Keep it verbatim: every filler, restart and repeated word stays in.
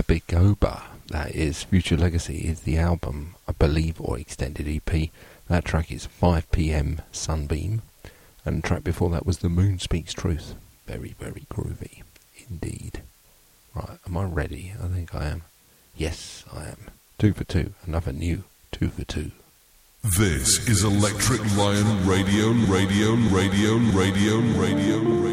Abigoba. That is Future Legacy is the album, I believe, or extended E P. That track is five p m Sunbeam, and the track before that was The Moon Speaks Truth. Very, very groovy indeed. Right, am I ready? I think I am. Yes, I am. Two for two, another new two for two. This is Electric Lion Radio, Radio, Radio, Radio, Radio, Radio.